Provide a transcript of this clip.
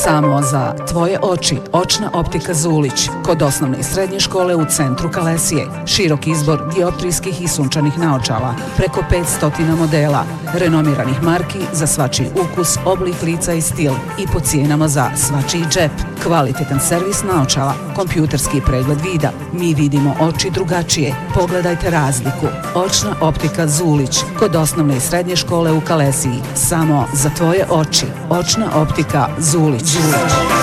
Samo za tvoje oči, očna optika Zulić, kod osnovne i srednje škole u centru Kalesije. Širok izbor dioptrijskih i sunčanih naočala, preko 500 modela, renomiranih marki za svačiji ukus, oblik lica i stil i po cijenama za svačiji džep. Kvalitetan servis naočala, kompjuterski pregled vida. Mi vidimo oči drugačije. Pogledajte razliku. Očna optika Zulić, kod osnovne i srednje škole u Kalesiji. Samo za tvoje oči. Očna optika Zulić.